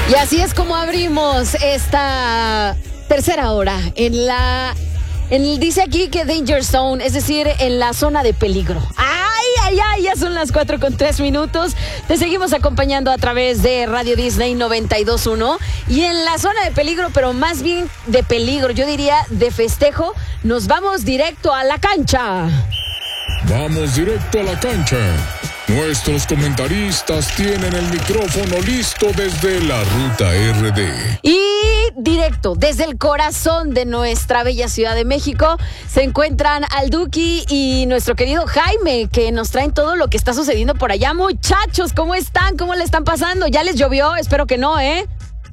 Y así es como abrimos esta tercera hora dice aquí que Danger Zone, es decir, en la zona de peligro. ¡Ay! Ya son las 4:03. Te seguimos acompañando a través de Radio Disney 92.1. Y en la zona de peligro, pero más bien de peligro, yo diría de festejo, nos vamos directo a la cancha. Vamos directo a la cancha. Nuestros comentaristas tienen el micrófono listo desde la Ruta RD. Y directo, desde el corazón de nuestra bella Ciudad de México, se encuentran Alduki y nuestro querido Jaime, que nos traen todo lo que está sucediendo por allá. Muchachos, ¿cómo están? ¿Cómo le están pasando? ¿Ya les llovió? Espero que no, ¿eh?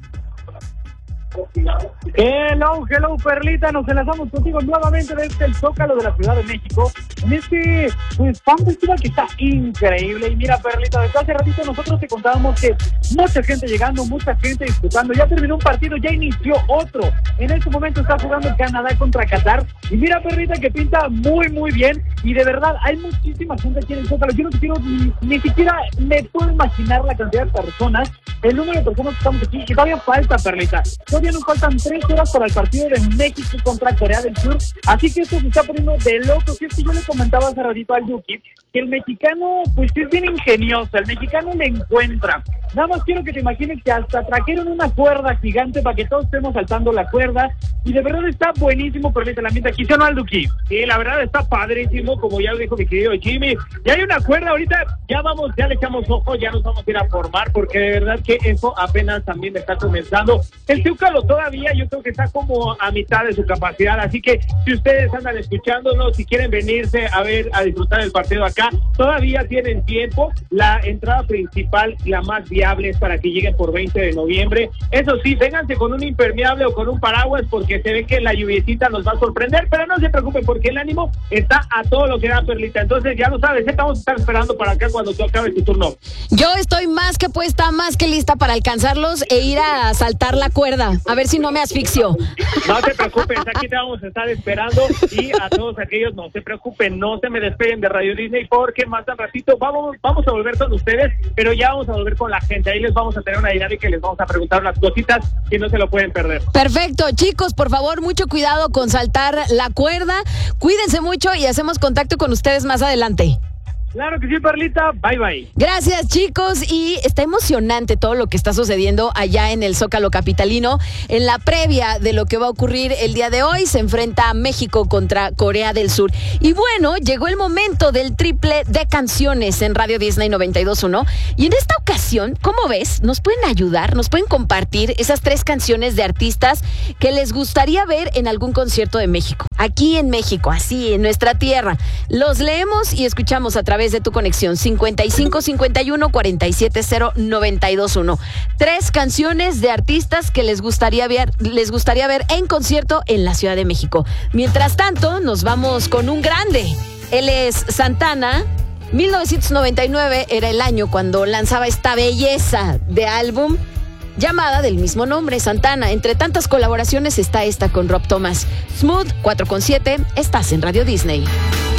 Hello, Perlita, nos enlazamos contigo nuevamente desde el Zócalo de la Ciudad de México, en este fan festival que está increíble. Y mira, Perlita, desde hace ratito nosotros te contábamos que mucha gente llegando, mucha gente disfrutando. Ya terminó un partido, ya inició otro. En este momento está jugando Canadá contra Qatar. Y mira, Perlita, que pinta muy bien. Y de verdad, hay muchísima gente aquí en el Zócalo. Yo no quiero ni siquiera me puedo imaginar la cantidad de personas, el número de personas que estamos aquí. Y todavía falta, Perlita. Todavía nos faltan 3 horas para el partido de México contra Corea del Sur. Así que esto se está poniendo de loco. Si es que yo le comentaba hace ratito al Yuki que el mexicano, pues es bien ingenioso. El mexicano le encuentra. Nada más quiero que te imagines que hasta trajeron una cuerda gigante para que todos estemos saltando la cuerda. Y de verdad está buenísimo, pero el ambiente aquí, ¿sí o no, Alduki? Sí, la verdad está padrísimo, como ya lo dijo mi querido Jimmy. Ya hay una cuerda ahorita, ya le echamos ojo, ya nos vamos a ir a formar, porque de verdad que eso apenas también está comenzando. El Zócalo todavía yo creo que está como a mitad de su capacidad, así que si ustedes andan escuchándonos, si quieren venirse a disfrutar el partido acá, todavía tienen tiempo. La entrada principal, la más viable, es para que lleguen por 20 de noviembre. Eso sí, vénganse con un impermeable o con un paraguas, porque se ve que la lluviecita nos va a sorprender, pero no se preocupen porque el ánimo está a todo lo que da, Perlita. Entonces ya lo sabes, vamos a estar esperando para acá cuando tú acabes tu turno. Yo estoy más que puesta, más que lista para alcanzarlos e ir a saltar la cuerda, a ver si no me asfixio. No te preocupes, aquí te vamos a estar esperando. Y a todos aquellos, no se preocupen, no se me despeguen de Radio Disney, porque más al ratito vamos a volver con ustedes, pero ya vamos a volver con la gente. Ahí les vamos a tener una dinámica y les vamos a preguntar unas cositas que no se lo pueden perder. Perfecto, chicos, por favor, mucho cuidado con saltar la cuerda. Cuídense mucho y hacemos contacto con ustedes más adelante. Claro que sí, Perlita. Bye. Gracias, chicos. Y está emocionante todo lo que está sucediendo allá en el Zócalo capitalino. En la previa de lo que va a ocurrir el día de hoy, se enfrenta México contra Corea del Sur. Y bueno, llegó el momento del triple de canciones en Radio Disney 92.1. Y en esta ocasión, ¿cómo ves? Nos pueden ayudar, nos pueden compartir esas 3 canciones de artistas que les gustaría ver en algún concierto de México. Aquí en México, así, en nuestra tierra. Los leemos y escuchamos a través de tu conexión 55 51 47 0 92.1. 3 canciones de artistas que les gustaría ver en concierto en la Ciudad de México. Mientras tanto, nos vamos con un grande. Él es Santana. 1999 era el año cuando lanzaba esta belleza de álbum llamada del mismo nombre, Santana. Entre tantas colaboraciones está esta con Rob Thomas. Smooth 4.7, estás en Radio Disney.